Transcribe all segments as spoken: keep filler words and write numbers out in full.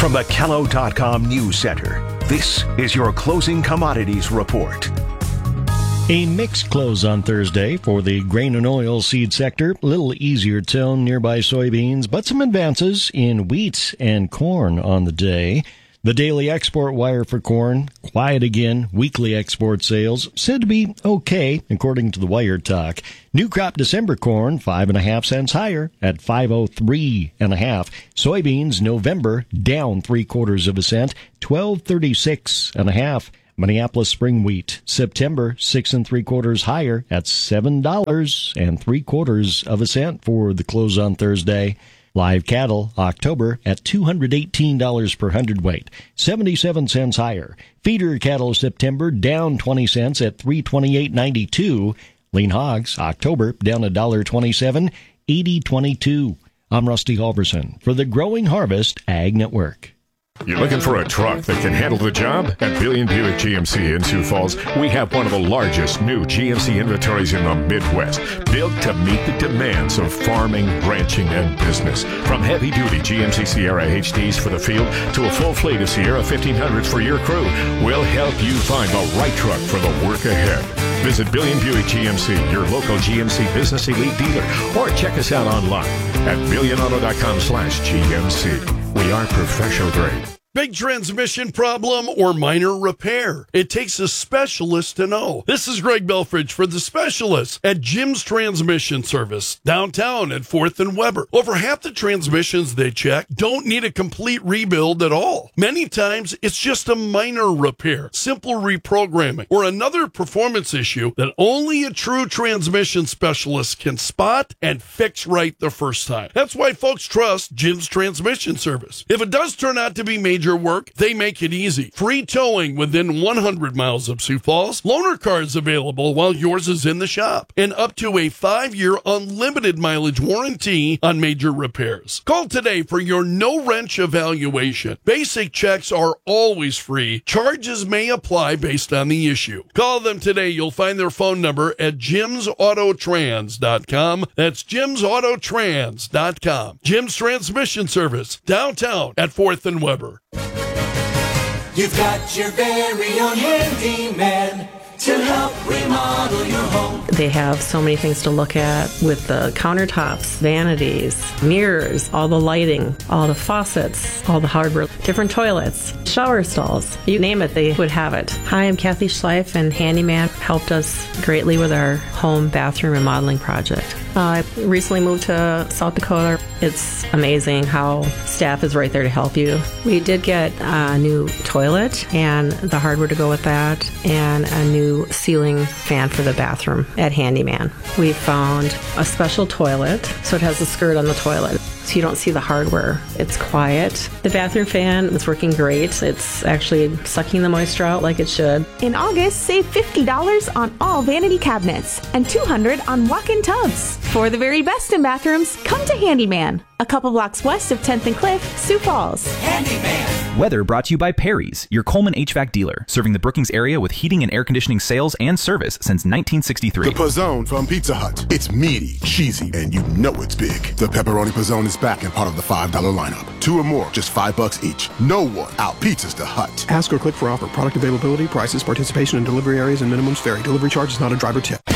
From the Kello dot com News Center, this is your closing commodities report. A mixed close on Thursday for the grain and oil seed sector. A little easier tone nearby soybeans, but some advances in wheat and corn on the day. The daily export wire for corn, quiet again. Weekly export sales said to be okay, according to the wire talk. New crop December corn, five and a half cents higher at five oh three and a half. Soybeans November down three quarters of a cent, twelve thirty-six and a half. Minneapolis spring wheat September six and three quarters higher at seven dollars and three quarters of a cent for the close on Thursday. Live cattle, October, at two hundred eighteen dollars per hundredweight, seventy-seven cents higher. Feeder cattle, September, down twenty cents at three twenty-eight ninety-two. Lean hogs, October, down one dollar twenty-seven, eighty twenty-two. I'm Rusty Halverson for the Growing Harvest Ag Network. You're looking for a truck that can handle the job? At Billion Buick G M C in Sioux Falls, we have one of the largest new G M C inventories in the Midwest, built to meet the demands of farming, ranching, and business. From heavy-duty G M C Sierra H Ds for the field to a full fleet of Sierra fifteen hundreds for your crew, we'll help you find the right truck for the work ahead. Visit Billion Buick G M C, your local G M C Business Elite dealer, or check us out online at billion auto dot com slash G M C. We are professional grade. Big transmission problem or minor repair? It takes a specialist to know. This is Greg Belfridge for the specialists at Jim's Transmission Service, downtown at fourth and Weber. Over half the transmissions they check don't need a complete rebuild at all. Many times, it's just a minor repair, simple reprogramming, or another performance issue that only a true transmission specialist can spot and fix right the first time. That's why folks trust Jim's Transmission Service. If it does turn out to be major work, they make it easy. Free towing within one hundred miles of Sioux Falls. Loaner cars available while yours is in the shop. And up to a five-year unlimited mileage warranty on major repairs. Call today for your no-wrench evaluation. Basic checks are always free. Charges may apply based on the issue. Call them today. You'll find their phone number at jims auto trans dot com. That's jims auto trans dot com. Jim's Transmission Service, downtown at fourth and Weber. You've got your very own handyman to help remodel your home. They have so many things to look at with the countertops, vanities, mirrors, all the lighting, all the faucets, all the hardware, different toilets, shower stalls. You name it, they would have it. Hi, I'm Kathy Schleif, and Handyman helped us greatly with our home bathroom remodeling project. Uh, I recently moved to South Dakota. It's amazing how staff is right there to help you. We did get a new toilet and the hardware to go with that, and a new ceiling fan for the bathroom at Handyman. We found a special toilet, so it has a skirt on the toilet, so you don't see the hardware. It's quiet. The bathroom fan is working great. It's actually sucking the moisture out like it should. In August, save fifty dollars on all vanity cabinets and two hundred dollars on walk-in tubs. For the very best in bathrooms, come to Handyman, a couple blocks west of tenth and Cliff, Sioux Falls. Handyman. Weather brought to you by Perry's, your Coleman H V A C dealer, serving the Brookings area with heating and air conditioning sales and service since nineteen sixty-three. The Pizzone from Pizza Hut. It's meaty, cheesy, and you know it's big. The Pepperoni Pizzone is back and part of the five dollar lineup. Two or more, just five bucks each. No one out-pizzas the Hut. Ask or click for offer. Product availability, prices, participation in delivery areas, and minimums vary. Delivery charge is not a driver tip.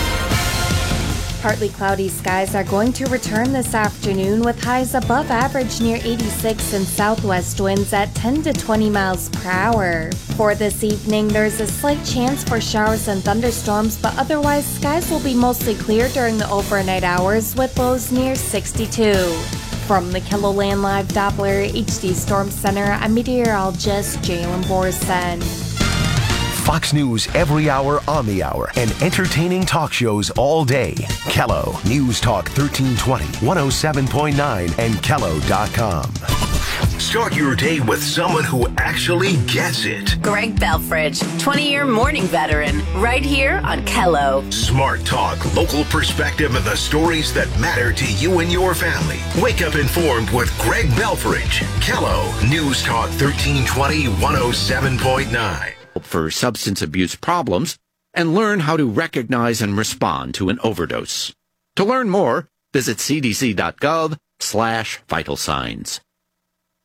Partly cloudy skies are going to return this afternoon with highs above average near eighty-six and southwest winds at ten to twenty miles per hour. For this evening, there's a slight chance for showers and thunderstorms, but otherwise skies will be mostly clear during the overnight hours with lows near sixty-two. From the KELOLAND Live Doppler H D Storm Center, I'm meteorologist Jalen Borson. Fox News every hour on the hour and entertaining talk shows all day. Kello News Talk thirteen twenty, one oh seven point nine, and Kello dot com. Start your day with someone who actually gets it. Greg Belfridge, twenty-year morning veteran, right here on Kello. Smart talk, local perspective, and the stories that matter to you and your family. Wake up informed with Greg Belfridge. Kello News Talk thirteen twenty, one oh seven point nine. For substance abuse problems and learn how to recognize and respond to an overdose. To learn more, visit c d c dot gov slash vital signs.